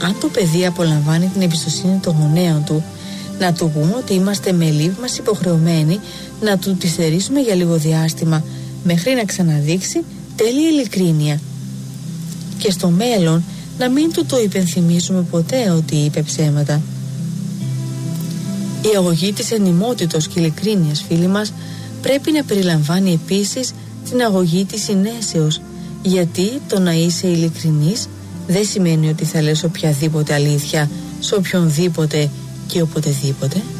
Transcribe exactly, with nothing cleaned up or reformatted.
Αν το παιδί απολαμβάνει την εμπιστοσύνη των γονέων του, να του πούμε ότι είμαστε με λύπη μας υποχρεωμένοι να του τη στερήσουμε για λίγο διάστημα, μέχρι να ξαναδείξει τέλεια ειλικρίνεια. Και στο μέλλον να μην του το υπενθυμίσουμε ποτέ ότι είπε ψέματα. Η αγωγή της εννημότητος και ειλικρίνειας, φίλοι μας, πρέπει να περιλαμβάνει επίσης την αγωγή της συνέσεως, γιατί το να είσαι ειλικρινής δεν σημαίνει ότι θα λες οποιαδήποτε αλήθεια σε οποιονδήποτε και οποτεδήποτε.